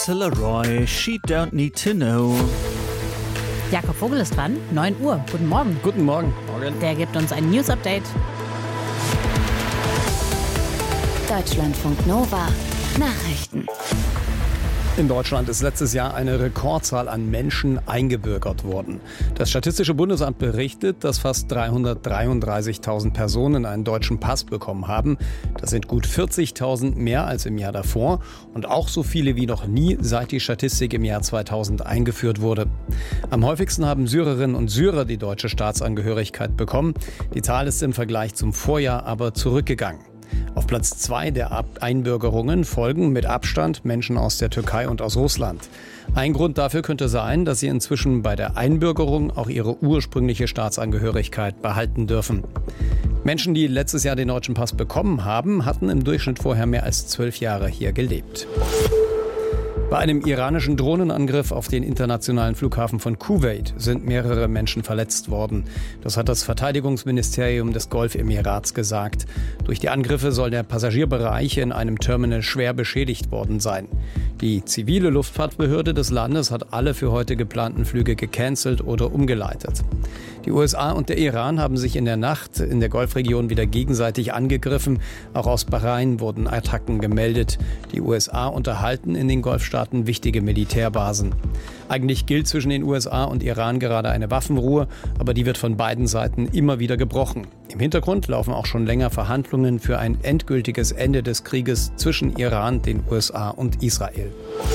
Priscilla Roy, She Don't Need to Know. Jakob Vogel ist dran, 9 Uhr. Guten Morgen. Guten Morgen. Der gibt uns ein News-Update. Deutschlandfunk Nova. Nachrichten. In Deutschland ist letztes Jahr eine Rekordzahl an Menschen eingebürgert worden. Das Statistische Bundesamt berichtet, dass fast 333.000 Personen einen deutschen Pass bekommen haben. Das sind gut 40.000 mehr als im Jahr davor und auch so viele wie noch nie, seit die Statistik im Jahr 2000 eingeführt wurde. Am häufigsten haben Syrerinnen und Syrer die deutsche Staatsangehörigkeit bekommen. Die Zahl ist im Vergleich zum Vorjahr aber zurückgegangen. Auf Platz 2 der Einbürgerungen folgen mit Abstand Menschen aus der Türkei und aus Russland. Ein Grund dafür könnte sein, dass sie inzwischen bei der Einbürgerung auch ihre ursprüngliche Staatsangehörigkeit behalten dürfen. Menschen, die letztes Jahr den deutschen Pass bekommen haben, hatten im Durchschnitt vorher mehr als 12 Jahre hier gelebt. Bei einem iranischen Drohnenangriff auf den internationalen Flughafen von Kuwait sind mehrere Menschen verletzt worden. Das hat das Verteidigungsministerium des Golfemirats gesagt. Durch die Angriffe soll der Passagierbereich in einem Terminal schwer beschädigt worden sein. Die zivile Luftfahrtbehörde des Landes hat alle für heute geplanten Flüge gecancelt oder umgeleitet. Die USA und der Iran haben sich in der Nacht in der Golfregion wieder gegenseitig angegriffen. Auch aus Bahrain wurden Attacken gemeldet. Die USA unterhalten in den Golfstaaten wichtige Militärbasen. Eigentlich gilt zwischen den USA und Iran gerade eine Waffenruhe, aber die wird von beiden Seiten immer wieder gebrochen. Im Hintergrund laufen auch schon länger Verhandlungen für ein endgültiges Ende des Krieges zwischen Iran, den USA und Israel.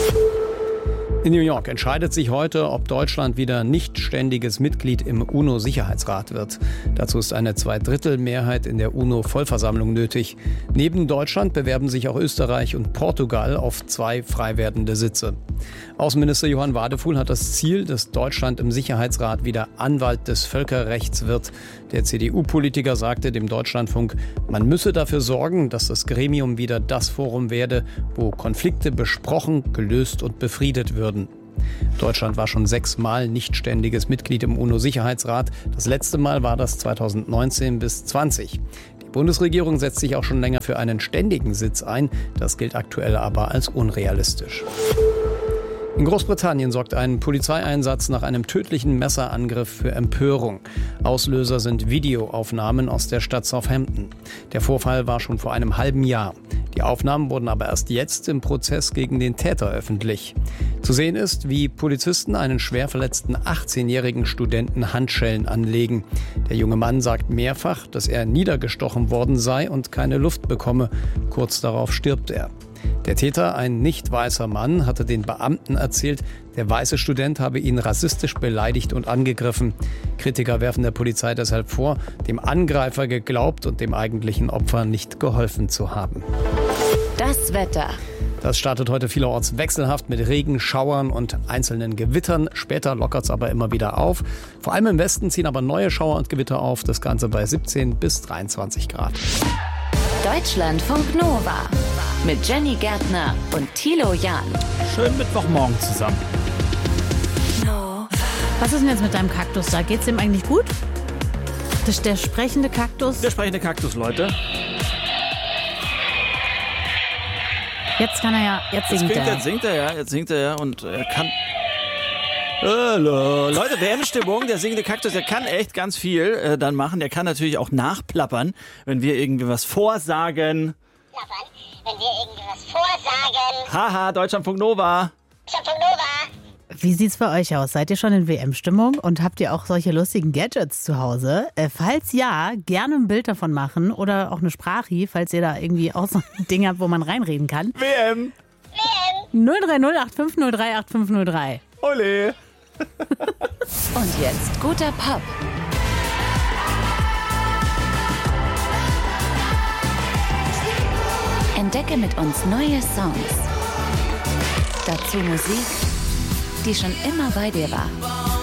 In New York entscheidet sich heute, ob Deutschland wieder nicht ständiges Mitglied im UNO-Sicherheitsrat wird. Dazu ist eine Zweidrittelmehrheit in der UNO-Vollversammlung nötig. Neben Deutschland bewerben sich auch Österreich und Portugal auf 2 frei werdende Sitze. Außenminister Johann Wadefuhl hat das Ziel, dass Deutschland im Sicherheitsrat wieder Anwalt des Völkerrechts wird. Der CDU-Politiker sagte dem Deutschlandfunk, man müsse dafür sorgen, dass das Gremium wieder das Forum werde, wo Konflikte besprochen, gelöst und befriedet würden. Deutschland war schon 6 Mal nicht ständiges Mitglied im UNO-Sicherheitsrat. Das letzte Mal war das 2019 bis 2020. Die Bundesregierung setzt sich auch schon länger für einen ständigen Sitz ein. Das gilt aktuell aber als unrealistisch. In Großbritannien sorgt ein Polizeieinsatz nach einem tödlichen Messerangriff für Empörung. Auslöser sind Videoaufnahmen aus der Stadt Southampton. Der Vorfall war schon vor einem halben Jahr. Die Aufnahmen wurden aber erst jetzt im Prozess gegen den Täter öffentlich. Zu sehen ist, wie Polizisten einen schwer verletzten 18-jährigen Studenten Handschellen anlegen. Der junge Mann sagt mehrfach, dass er niedergestochen worden sei und keine Luft bekomme. Kurz darauf stirbt er. Der Täter, ein nicht weißer Mann, hatte den Beamten erzählt, der weiße Student habe ihn rassistisch beleidigt und angegriffen. Kritiker werfen der Polizei deshalb vor, dem Angreifer geglaubt und dem eigentlichen Opfer nicht geholfen zu haben. Das Wetter. Das startet heute vielerorts wechselhaft mit Regen, Schauern und einzelnen Gewittern. Später lockert es aber immer wieder auf. Vor allem im Westen ziehen aber neue Schauer und Gewitter auf. Das Ganze bei 17 bis 23 Grad. Deutschlandfunk Nova. Mit Jenny Gärtner und Thilo Jahn. Schönen Mittwochmorgen zusammen. Was ist denn jetzt mit deinem Kaktus da? Geht's dem eigentlich gut? Das ist der sprechende Kaktus? Der sprechende Kaktus, Leute. Jetzt kann er ja, jetzt singt er. Jetzt singt er ja und er kann... Hallo. Leute, WM-Stimmung, der singende Kaktus, der kann echt ganz viel dann machen. Der kann natürlich auch nachplappern, wenn wir irgendwie was vorsagen. Haha, Deutschlandfunk Nova. Wie sieht's bei euch aus? Seid ihr schon in WM-Stimmung und habt ihr auch solche lustigen Gadgets zu Hause? Falls ja, gerne ein Bild davon machen oder auch eine Sprache, falls ihr da irgendwie auch so ein Ding habt, wo man reinreden kann. WM. 030 8503 8503. Ole. Und jetzt guter Pop. Entdecke mit uns neue Songs. Dazu Musik, die schon immer bei dir war.